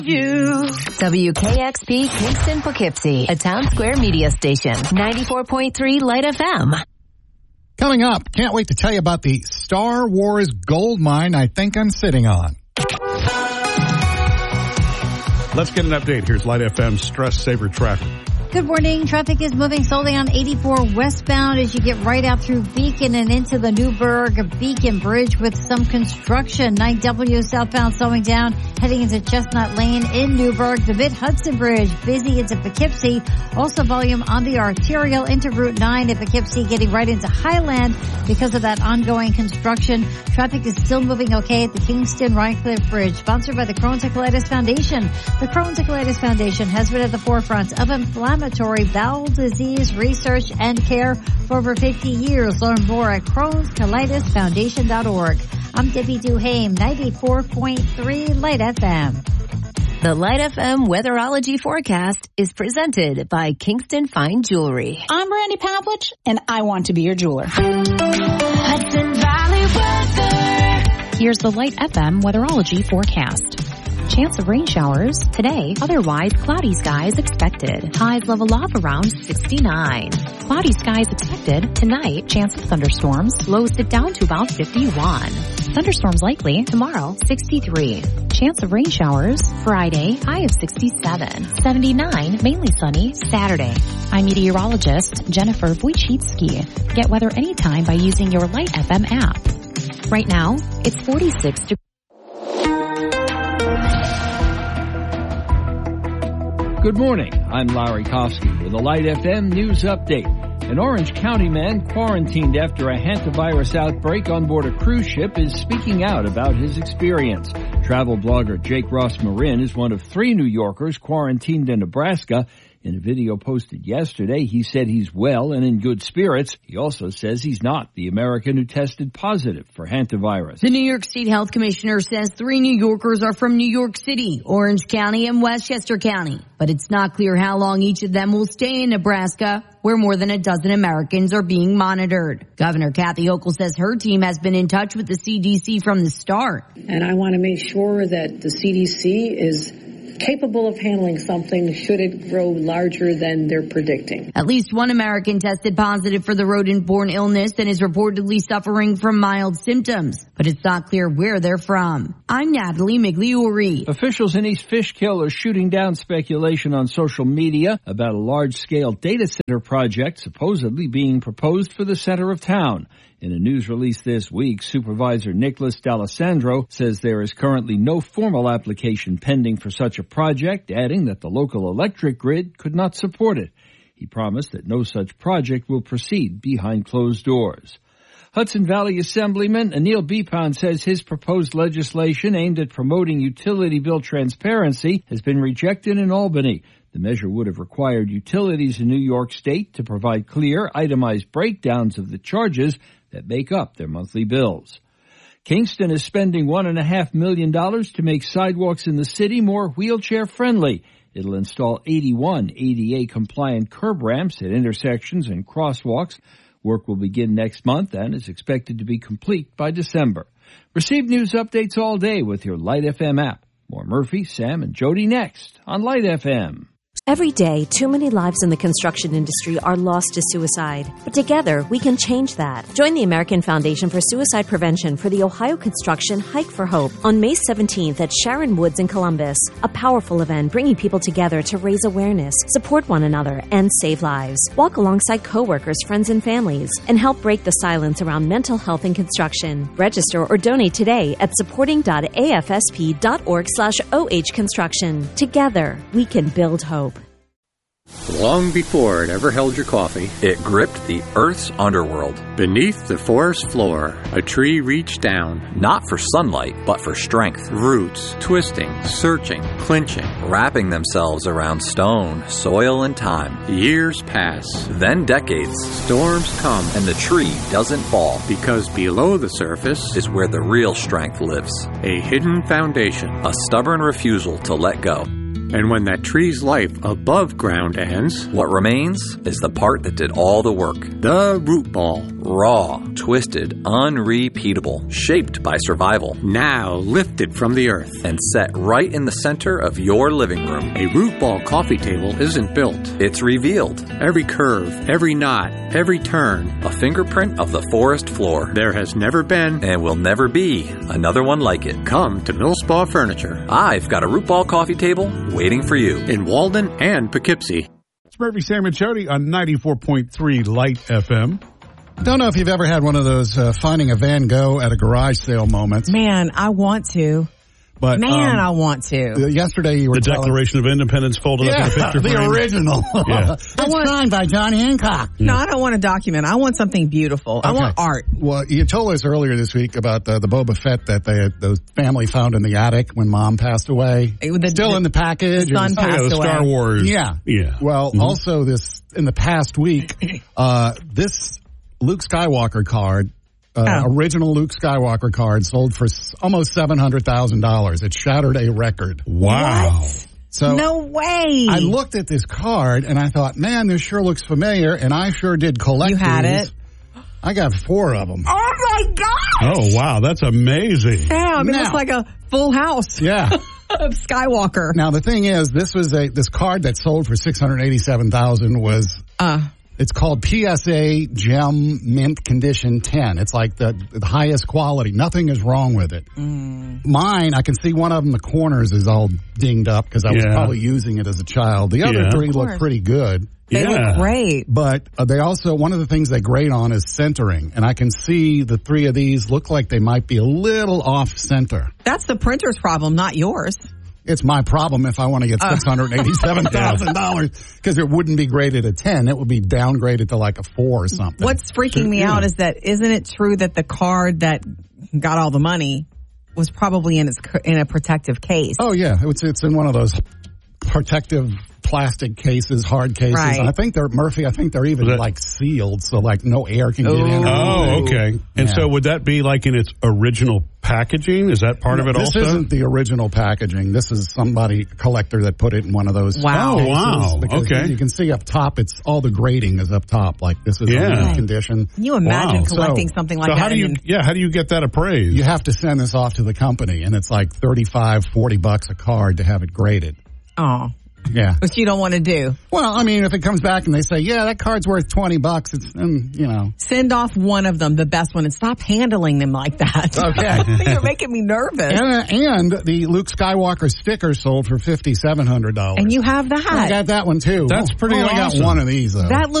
WKXP Kingston Poughkeepsie, a Town Square media station, 94.3 Light FM. Coming up, can't wait to tell you about the Star Wars gold mine I think I'm sitting on. Let's get an update. Here's Light FM Stress Saver Traffic. Good morning. Traffic is moving slowly on 84 westbound as you get right out through Beacon and into the Newburgh Beacon Bridge with some construction. 9W southbound slowing down, heading into Chestnut Lane in Newburgh. The Mid-Hudson Bridge busy into Poughkeepsie. Also volume on the arterial into Route 9 at Poughkeepsie, getting right into Highland because of that ongoing construction. Traffic is still moving okay at the Kingston-Rhinecliff Bridge, sponsored by the Crohn's and Colitis Foundation. The Crohn's and Colitis Foundation has been at the forefront of inflammatory bowel disease research and care for over 50 years. Learn more at Crohn'sColitisFoundation.org. I'm Debbie Duhame, 94.3 Light FM. The Light FM Weatherology Forecast is presented by Kingston Fine Jewelry. I'm Randy Pavlich, and I want to be your jeweler. Hudson Valley weather. Here's the Light FM Weatherology Forecast. Chance of rain showers today, otherwise cloudy skies expected. Highs level off around 69. Cloudy skies expected tonight, chance of thunderstorms, lows dip down to about 51. Thunderstorms likely tomorrow, 63. Chance of rain showers Friday, high of 67. 79, mainly sunny Saturday. I'm meteorologist Jennifer Wojcicki. Get weather anytime by using your Light FM app. Right now, it's 46 degrees. Good morning. I'm Larry Kofsky with a Light FM news update. An Orange County man quarantined after a hantavirus outbreak on board a cruise ship is speaking out about his experience. Travel blogger Jake Ross Marin is one of 3 New Yorkers quarantined in Nebraska. In a video posted yesterday, he said he's well and in good spirits. He also says he's not the American who tested positive for hantavirus. The New York State Health Commissioner says 3 New Yorkers are from New York City, Orange County, and Westchester County. But it's not clear how long each of them will stay in Nebraska, where more than a dozen Americans are being monitored. Governor Kathy Hochul says her team has been in touch with the CDC from the start. And I want to make sure that the CDC is capable of handling something should it grow larger than they're predicting. At least 1 American tested positive for the rodent-borne illness and is reportedly suffering from mild symptoms, but it's not clear where they're from. I'm Natalie Migliori. Officials in East Fishkill are shooting down speculation on social media about a large-scale data center project supposedly being proposed for the center of town. In a news release this week, Supervisor Nicholas D'Alessandro says there is currently no formal application pending for such a project, adding that the local electric grid could not support it. He promised that no such project will proceed behind closed doors. Hudson Valley Assemblyman Anil Bipan says his proposed legislation aimed at promoting utility bill transparency has been rejected in Albany. The measure would have required utilities in New York State to provide clear, itemized breakdowns of the charges that make up their monthly bills. Kingston is spending $1.5 million to make sidewalks in the city more wheelchair-friendly. It'll install 81 ADA-compliant curb ramps at intersections and crosswalks. Work will begin next month and is expected to be complete by December. Receive news updates all day with your Light FM app. More Murphy, Sam, and Jody next on Light FM. Every day, too many lives in the construction industry are lost to suicide. But together, we can change that. Join the American Foundation for Suicide Prevention for the Ohio Construction Hike for Hope on May 17th at Sharon Woods in Columbus. A powerful event bringing people together to raise awareness, support one another, and save lives. Walk alongside coworkers, friends, and families, and help break the silence around mental health in construction. Register or donate today at supporting.afsp.org/ohconstruction. Together, we can build hope. Long before it ever held your coffee, it gripped the Earth's underworld. Beneath the forest floor, a tree reached down. Not for sunlight, but for strength. Roots twisting, searching, clinching. Wrapping themselves around stone, soil, and time. Years pass. Then decades. Storms come. And the tree doesn't fall. Because below the surface is where the real strength lives. A hidden foundation. A stubborn refusal to let go. And when that tree's life above ground ends, what remains is the part that did all the work. The root ball. Raw, twisted, unrepeatable, shaped by survival. Now lifted from the earth. And set right in the center of your living room. A root ball coffee table isn't built. It's revealed. Every curve, every knot, every turn. A fingerprint of the forest floor. There has never been, and will never be, another one like it. Come to Millspaw Furniture. I've got a root ball coffee table waiting for you. In Walden and Poughkeepsie. It's Murphy, Sam, and Jody on 94.3 Light FM. Don't know if you've ever had one of those finding a Van Gogh at a garage sale moments. Man, I want to. But, I want to. Yesterday you were the Declaration of Independence folded up in a picture the frame. original. Yeah. It's signed by John Hancock. No, I don't want a document. I want something beautiful. Okay. I want art. Well, you told us earlier this week about the Boba Fett that the family found in the attic when Mom passed away. Still in the package. The son passed away. Star Wars. Yeah. Well, also in the past week, this Luke Skywalker card. Original Luke Skywalker card sold for almost $700,000. It shattered a record. Wow. What? So no way. I looked at this card and I thought, man, this sure looks familiar. And I sure did collect You had these. it? I got 4 of them. Oh my gosh. Oh wow, that's amazing. Damn, it looks like a full house. Yeah. Of Skywalker. Now the thing is, this card that sold for $687,000 was it's called PSA Gem Mint Condition 10. It's like the highest quality. Nothing is wrong with it. Mine, I can see one of them, the corners is all dinged up because I was probably using it as a child. The other 3 look pretty good. They look great. But they also, one of the things they grade on is centering. And I can see the 3 of these look like they might be a little off center. That's the printer's problem, not yours. It's my problem if I want to get $687,000 because it wouldn't be graded a 10. It would be downgraded to like a 4 or something. What's freaking me out is that isn't it true that the card that got all the money was probably in a protective case? Oh yeah, it's in one of those protective plastic cases, hard cases. Right. And I think they're even like sealed so like no air can get in. Oh, okay. And so would that be like in its original packaging? Is that part of it also? This isn't the original packaging. This is a collector that put it in one of those. Wow. Cases. Wow. Okay. You can see up top, it's all the grading is up top. Like this is in condition. Can you imagine collecting something like that? How do you get that appraised? You have to send this off to the company and it's like $35-$40 a card to have it graded. Oh. Yeah. Which you don't want to do. Well, I mean, if it comes back and they say, yeah, that card's worth $20, it's, Send off one of them, the best one, and stop handling them like that. Okay. You're making me nervous. And the Luke Skywalker sticker sold for $5,700. And you have that. I got that one too. That's pretty awesome. I got one of these though. That